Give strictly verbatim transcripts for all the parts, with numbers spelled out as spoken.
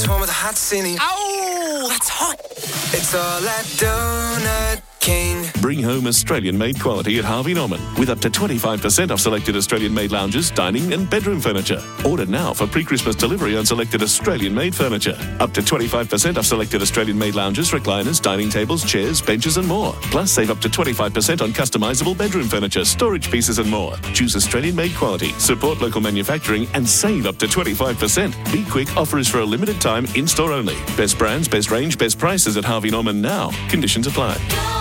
home with a hot cine. Oh, that's hot. It's all at Donut King. Bring home Australian-made quality at Harvey Norman with up to twenty-five percent off selected Australian-made lounges, dining and bedroom furniture. Order now for pre-Christmas delivery on selected Australian-made furniture. Up to twenty-five percent off selected Australian-made lounges, recliners, dining tables, chairs, benches and more. Plus, save up to twenty-five percent on customisable bedroom furniture, storage pieces and more. Choose Australian-made quality, support local manufacturing and save up to twenty-five percent. Be quick, offer is for a limited time, in-store only. Best brands, best range, best prices at Harvey Norman now. Conditions apply.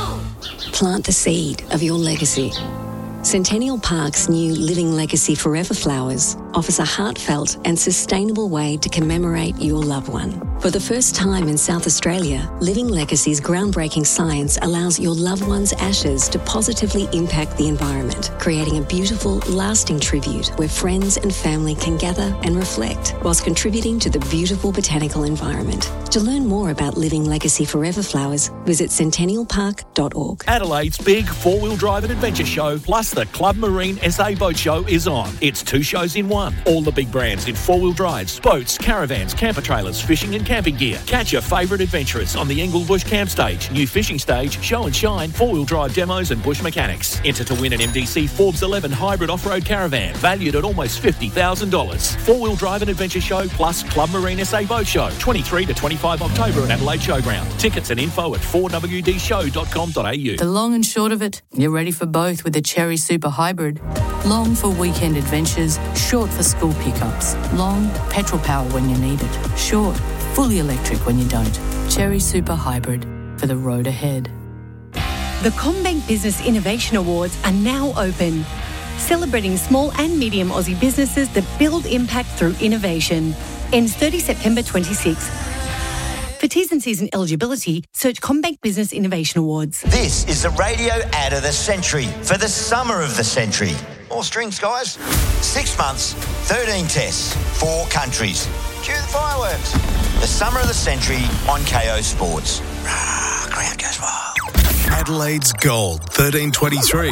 Plant the seed of your legacy. Centennial Park's new Living Legacy Forever Flowers offers a heartfelt and sustainable way to commemorate your loved one. For the first time in South Australia, Living Legacy's groundbreaking science allows your loved one's ashes to positively impact the environment, creating a beautiful, lasting tribute where friends and family can gather and reflect whilst contributing to the beautiful botanical environment. To learn more about Living Legacy Forever Flowers, visit centennial park dot org. Adelaide's big four-wheel drive and adventure show plus the Club Marine S A Boat Show is on. It's two shows in one. All the big brands in four-wheel drives, boats, caravans, camper trailers, fishing and camping gear. Catch your favourite adventurers on the Englebush Camp Stage, new fishing stage, show and shine, four-wheel drive demos and bush mechanics. Enter to win an M D C Forbes eleven hybrid off-road caravan valued at almost fifty thousand dollars. Four-wheel drive and adventure show plus Club Marine S A Boat Show, twenty-three to twenty-five October at Adelaide Showground. Tickets and info at four w d show dot com dot a u. The long and short of it, you're ready for both with the Cherry Super Hybrid. Long for weekend adventures, short for school pickups. Long, petrol power when you need it. Short, fully electric when you don't. Cherry Super Hybrid for the road ahead. The CommBank Business Innovation Awards are now open, celebrating small and medium Aussie businesses that build impact through innovation. Ends thirtieth September twenty-sixth. For T's and C's and eligibility, search CommBank Business Innovation Awards. This is the radio ad of the century for the summer of the century. More strings, guys. Six months, thirteen tests, four countries. Cue the fireworks. The summer of the century on K O Sports. Rah, crowd goes wild. Adelaide's Gold, thirteen twenty-three.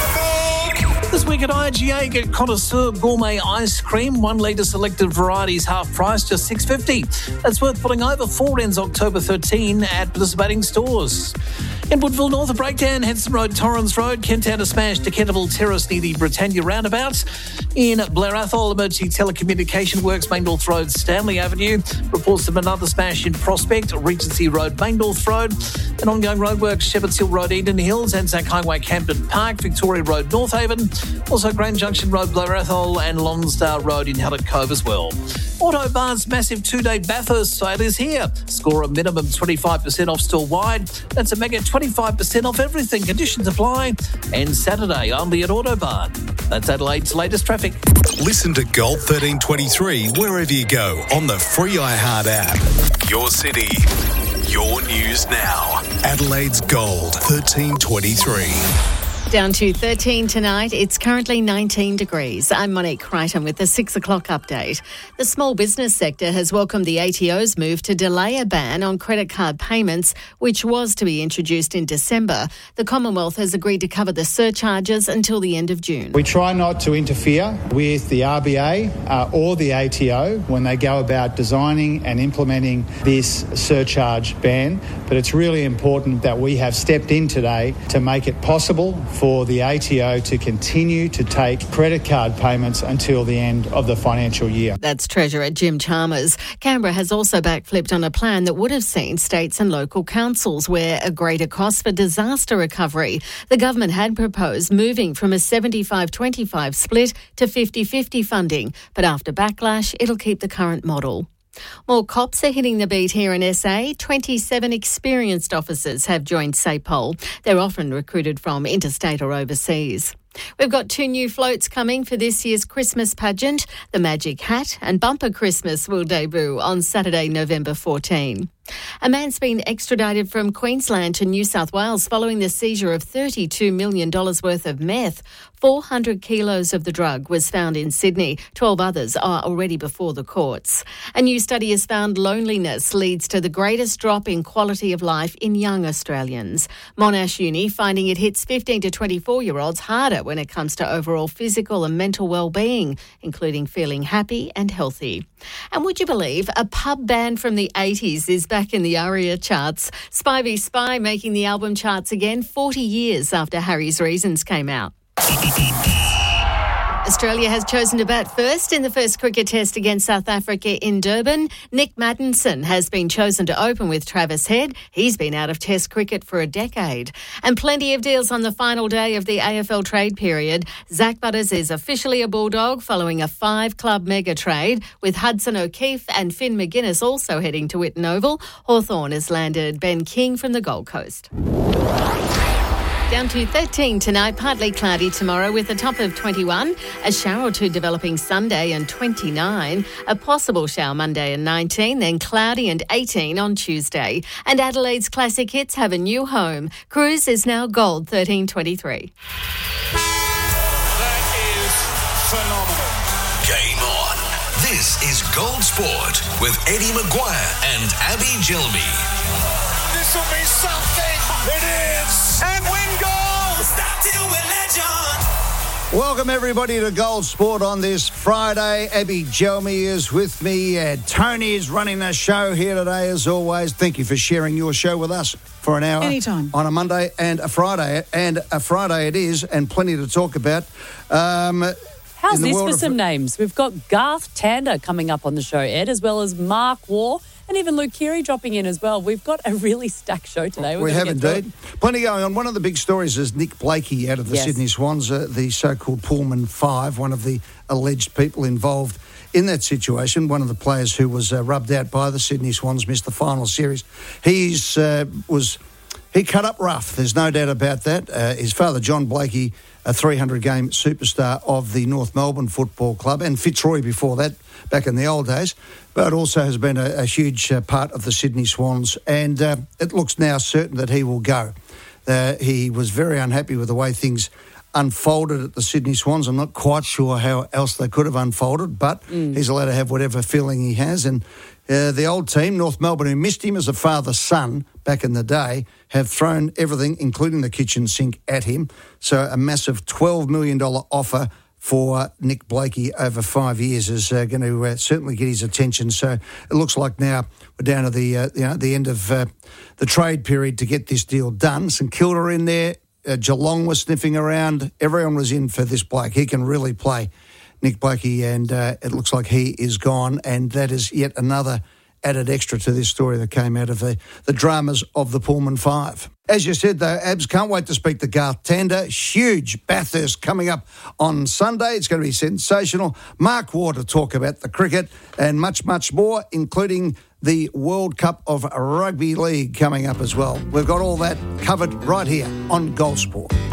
This week at I G A, get Connoisseur Gourmet Ice Cream. One litre selected varieties, half price, just six dollars fifty. That's worth putting over four ends October thirteenth at participating stores. In Woodville North, a breakdown, Henson Road, Torrens Road, Kenttown a smash to Kentaville Terrace near the Britannia roundabout. In Blair Athol, emergency telecommunication works, Main North Road, Stanley Avenue. Reports of another smash in Prospect, Regency Road, Main North Road. An ongoing roadworks, Shepherds Hill Road, Eden Hills, Anzac Highway, Camden Park, Victoria Road, North Haven. Also Grand Junction Road, Blair Athol and Lonsdale Road in Haddock Cove as well. Autobarn's massive two-day Bathurst sale is here. Score a minimum twenty-five percent off store-wide. That's a mega twenty-five percent off everything. Conditions apply. And Saturday only at Autobarn. That's Adelaide's latest traffic. Listen to Gold thirteen twenty-three wherever you go on the free iHeart app. Your city, your news now. Adelaide's Gold thirteen twenty-three. Down to thirteen tonight. It's currently nineteen degrees. I'm Monique Crichton with the six o'clock update. The small business sector has welcomed the A T O's move to delay a ban on credit card payments, which was to be introduced in December. The Commonwealth has agreed to cover the surcharges until the end of June. We try not to interfere with the R B A uh, or the A T O when they go about designing and implementing this surcharge ban, but it's really important that we have stepped in today to make it possible for the A T O to continue to take credit card payments until the end of the financial year. That's Treasurer Jim Chalmers. Canberra has also backflipped on a plan that would have seen states and local councils wear a greater cost for disaster recovery. The government had proposed moving from a seventy-five twenty-five split to fifty-fifty funding, but after backlash, it'll keep the current model. More cops are hitting the beat here in S A. twenty-seven experienced officers have joined SAPOL. They're often recruited from interstate or overseas. We've got two new floats coming for this year's Christmas pageant. The Magic Hat and Bumper Christmas will debut on Saturday, November fourteenth. A man's been extradited from Queensland to New South Wales following the seizure of thirty-two million dollars worth of meth. four hundred kilos of the drug was found in Sydney. twelve others are already before the courts. A new study has found loneliness leads to the greatest drop in quality of life in young Australians. Monash Uni finding it hits fifteen to twenty-four-year-olds harder when it comes to overall physical and mental well-being, including feeling happy and healthy. And would you believe a pub band from the eighties is back in the ARIA charts? Spy v Spy making the album charts again forty years after Harry's Reasons came out. Australia has chosen to bat first in the first cricket test against South Africa in Durban. Nick Maddinson has been chosen to open with Travis Head. He's been out of test cricket for a decade. And plenty of deals on the final day of the A F L trade period. Zach Butters is officially a Bulldog following a five-club mega trade, with Hudson O'Keefe and Finn McGuinness also heading to Whitten Oval. Hawthorn has landed Ben King from the Gold Coast. Down to thirteen tonight, partly cloudy tomorrow with a top of twenty-one. A shower or two developing Sunday and twenty-nine. A possible shower Monday and nineteen, then cloudy and eighteen on Tuesday. And Adelaide's classic hits have a new home. Cruise is now Gold thirteen twenty-three. That is phenomenal. Game on. This is Gold Sport with Eddie Maguire and Abby Gilby. This will be something. It is. And win gold. Stop till we're legend. Welcome everybody to Gold Sport on this Friday. Abby Gilby is with me. Uh, Tony is running the show here today as always. Thank you for sharing your show with us for an hour. Anytime. On a Monday and a Friday. And a Friday it is, and plenty to talk about. Um... How's this for of... some names? We've got Garth Tander coming up on the show, Ed, as well as Mark Waugh, and even Luke Keary dropping in as well. We've got a really stacked show today. We're we have indeed. Plenty going on. One of the big stories is Nick Blakey out of the yes. Sydney Swans, uh, the so-called Pullman Five, one of the alleged people involved in that situation. One of the players who was uh, rubbed out by the Sydney Swans, missed the final series. He's uh, was... He cut up rough, there's no doubt about that. Uh, his father, John Blakey, a three hundred game superstar of the North Melbourne Football Club, and Fitzroy before that, back in the old days, but also has been a, a huge uh, part of the Sydney Swans, and uh, it looks now certain that he will go. Uh, he was very unhappy with the way things unfolded at the Sydney Swans. I'm not quite sure how else they could have unfolded, but mm. he's allowed to have whatever feeling he has, and Uh, the old team, North Melbourne, who missed him as a father-son back in the day, have thrown everything, including the kitchen sink, at him. So a massive twelve million dollars offer for Nick Blakey over five years is uh, going to uh, certainly get his attention. So it looks like now we're down to the uh, you know, the end of uh, the trade period to get this deal done. St Kilda are in there. Uh, Geelong was sniffing around. Everyone was in for this bloke. He can really play, Nick Blakey, and uh, it looks like he is gone, and that is yet another added extra to this story that came out of the, the dramas of the Pullman Five. As you said, though, Abs, can't wait to speak to Garth Tander. Huge Bathurst coming up on Sunday. It's going to be sensational. Mark Waugh to talk about the cricket and much, much more, including the World Cup of Rugby League coming up as well. We've got all that covered right here on Gold Sport.